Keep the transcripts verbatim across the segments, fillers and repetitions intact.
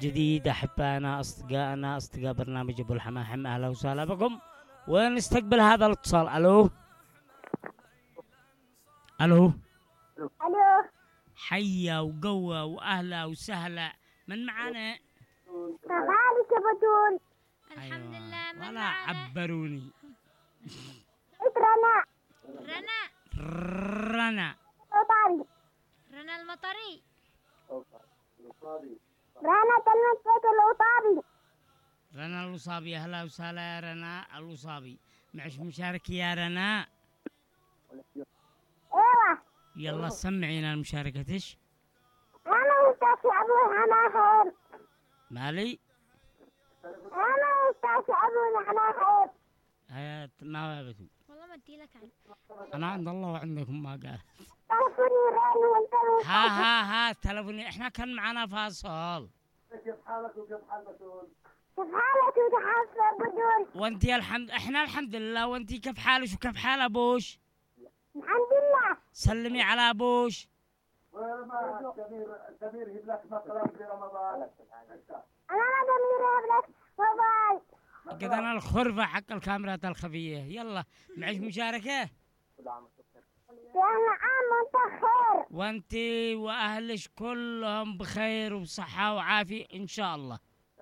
جديد أحبائنا أصدقائنا أصدقاء برنامج أبو الحماحم، أهلا وسهلا بكم ونستقبل هذا الاتصال. ألو ألو الو، حيا وقوة وأهلا وسهلا، من معانا؟ مالك يا بطول؟ الحمد أيوة. لله. من ولا معانا؟ عبروني. انت رنا رنا رنا وطاري. رنا المطري. رنا كلمة بيت الوطابي. رنا الوصابي، أهلا وسهلا يا رنا الوصابي. معش مشارك يا رنا؟ ايوه، يلا سمعينا المشاركتش. انا مستشفى ابو حماحم. مالي؟ انا مستشفى ابو حماحم. هيا ما بتو. والله ما ادي لك عن أنا عند الله وعندكم ما قال. تلفوني رن وانت ها ها ها تلفوني، احنا كان معنا فاصل. كيف حالك وتحف بدون؟ وانتي الحمد احنا الحمد لله، وانتي كيف حالك وكيف حال ابوش؟ الحمد لله. سلمي على ابوش. سمير يجيب لك مقلب في رمضان. انا ما ضميري ابلك موبايل. قد انا الخرفة حق الكاميرات الخفية. يلا معش مشاركة. لأن عام وانت خير. وانتي واهلش كلهم بخير وبصحة وعافية ان شاء الله.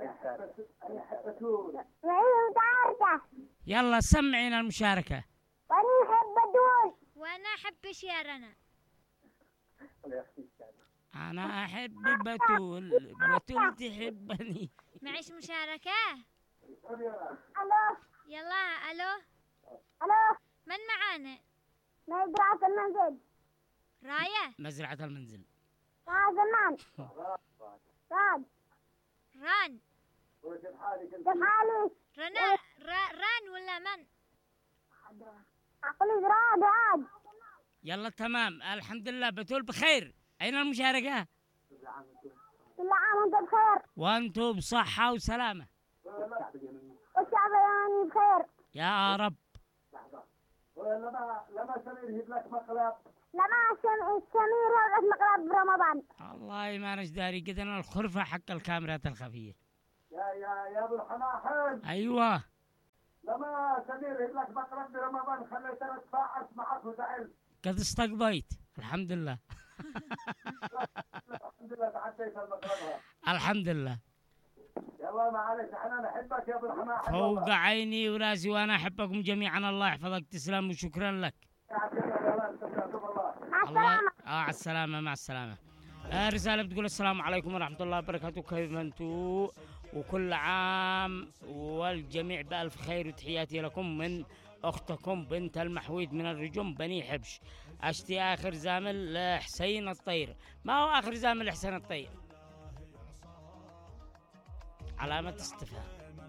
وعيد متعارضة. يلا سمعينا المشاركة. وأنا أحب بدون. وانا احبش يا رنا. انا احب بتول، بتول تحبني. معيش مشاركة. ألو يلا الو، ألو، من معانا؟ مزرعة المنزل. راية. مزرعة المنزل. مع زمان. راد. ران. كيف حالك؟ رنا را ران ولا من؟ أقول راد راد. يلا تمام الحمد لله. بتول بخير. اين المشاركة؟ كل عام وانت بخير. وانتم بصحة وسلامة والشعب يعني بخير. يا رب. لما لما سمير يجيب لك مقلب. لما سم- السمير هذا مقلب برمضان. والله ما نش داري، قد انا الخرفة حق الكاميرات الخفية. يا يا يا ابو الحماحم، ايوه لما سمير يجيب لك مقلب برمضان خليتنا نتفاعل معك وزعلت. قد استقبيت الحمد لله. الحمد لله تعديت المقلبها. الحمد لله. يلا معلش احنا نحبك يا ابو الحماحم. فوق عيني وراسي وانا احبكم جميعا. الله يحفظك. تسلم وشكرا لك. مع الله السلامة. آه على السلامة. مع السلامة. آه رسالة بتقول السلام عليكم ورحمة الله وبركاته، كيف انتم؟ وكل عام والجميع بألف خير، وتحياتي لكم من أختكم بنت المحويد من الرجم بني حبش. أشتي آخر زامل لحسين الطير. ما هو آخر زامل لحسين الطير؟ علامة استفهام.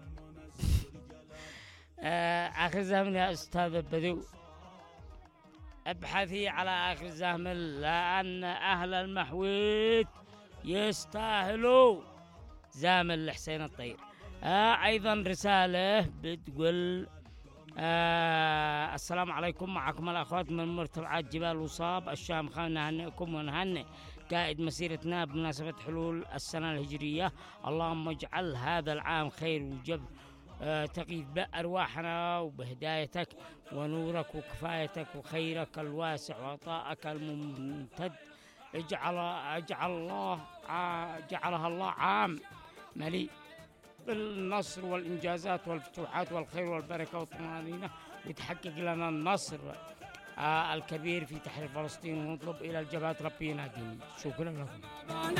آه آخر زامل يا أستاذ بدو، ابحثي على آخر زامل، لأن أهل المحويد يستاهلوا زامل لحسين الطير. آه أيضا رسالة بتقول آه السلام عليكم، معكم الأخوات من مرتفعات جبال وصاب الشام خان، نهنئكم ونهنئ قائد مسيرتنا بمناسبة حلول السنة الهجرية. اللهم اجعل هذا العام خير وجب آه تقيد بأرواحنا وبهدايتك ونورك وكفايتك وخيرك الواسع وعطائك الممتد. اجعل اجعل الله جعلها الله عام مليء بالنصر والإنجازات والفتوحات والخير والبركة والطمأنينة، ويتحقق لنا النصر آه الكبير في تحرير فلسطين، ونطلب إلى الجبهات ربي يناديني. شكرا لكم.